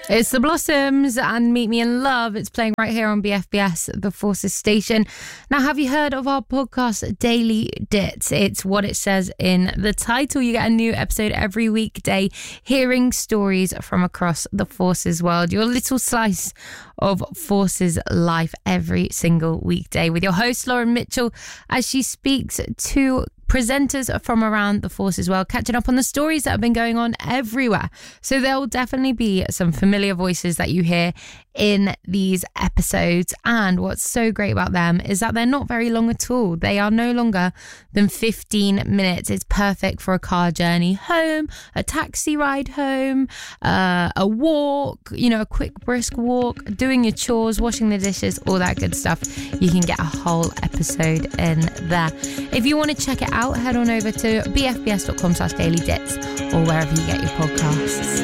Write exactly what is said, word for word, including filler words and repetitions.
It's The Blossoms and Meet Me in Love. It's playing right here on B F B S, the Forces station. Now, have you heard of our podcast, Daily Dits? It's what it says in the title. You get a new episode every weekday, hearing stories from across the Forces world. Your little slice of Forces life every single weekday with your host, Lauren Mitchell, as she speaks to presenters from around the Forces world, catching up on the stories that have been going on everywhere. So there will definitely be some familiar voices that you hear in these episodes. And what's so great about them is that they're not very long at all. They are no longer than fifteen minutes. It's perfect for a car journey home, a taxi ride home, uh, a walk, you know, a quick brisk walk, doing your chores, washing the dishes, all that good stuff. You can get a whole episode in there. If you want to check it out, head on over to bfbs.com slash daily dits or wherever you get your podcasts.